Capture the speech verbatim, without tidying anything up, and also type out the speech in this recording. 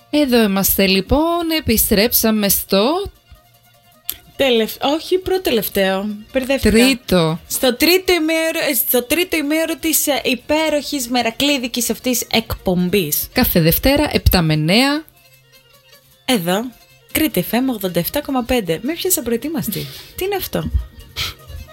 Εδώ είμαστε λοιπόν, επιστρέψαμε στο... Τελευ... Όχι, πρώτο-τελευταίο. Μπερδεύτηκα. Τρίτο. Στο τρίτο ημέρο, στο τρίτο ημέρο της ε, υπέροχης μερακλίδικης αυτής εκπομπής. Κάθε Δευτέρα, επτά με εννέα. Εδώ, Κρήτη εφ εμ ογδόντα επτά κόμμα πέντε. Με πιάσα προετοίμαστη. Τι είναι αυτό?